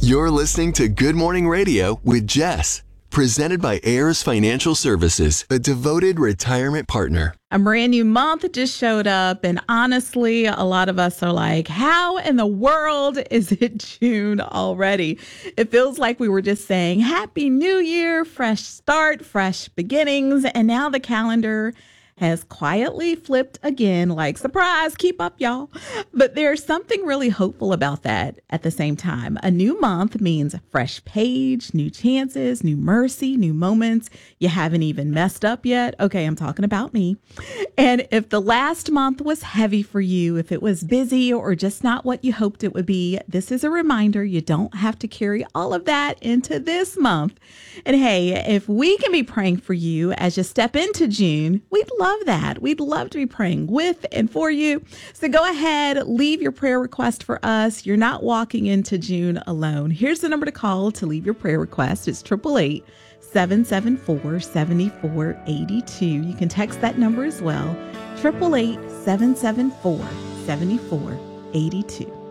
You're listening to Good Morning Radio with Jess, presented by Heirs Financial Services, a devoted retirement partner. A brand new month just showed up, and honestly, a lot of us are like, how in the world is it June already? It feels like we were just saying, Happy New Year, fresh start, fresh beginnings, and now the calendar has quietly flipped again, like, surprise, keep up, y'all. But there's something really hopeful about that at the same time. A new month means fresh page, new chances, new mercy, new moments. You haven't even messed up yet. Okay, I'm talking about me. And if the last month was heavy for you, if it was busy or just not what you hoped it would be, this is a reminder you don't have to carry all of that into this month. And hey, if we can be praying for you as you step into June, we'd love that. We'd love to be praying with and for you. So go ahead, leave your prayer request for us. You're not walking into June alone. Here's the number to call to leave your prayer request. It's 888-774-7482. You can text that number as well, 888-774-7482.